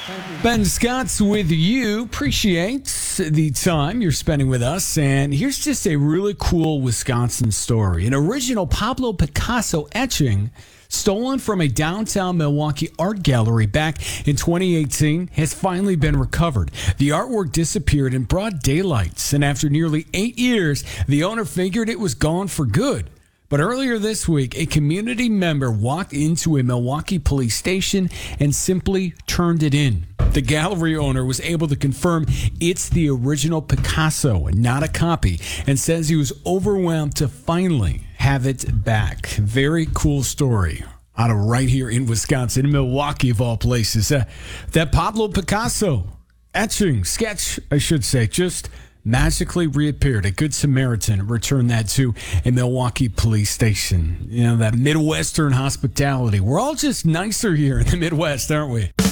Ben Scott's with you. Appreciate the time you're spending with us. And here's just a really cool Wisconsin story. An original Pablo Picasso etching stolen from a downtown Milwaukee art gallery back in 2018 has finally been recovered. The artwork disappeared in broad daylight, and after nearly 8 years, the owner figured it was gone for good. But earlier this week, a community member walked into a Milwaukee police station and simply turned it in. The gallery owner was able to confirm it's the original Picasso and not a copy, and says he was overwhelmed to finally have it back. Very cool story out of right here in Wisconsin, Milwaukee of all places. That Pablo Picasso sketch, I should say, just magically reappeared. A good Samaritan returned that to a Milwaukee police station. You know, that Midwestern hospitality. We're all just nicer here in the Midwest, aren't we?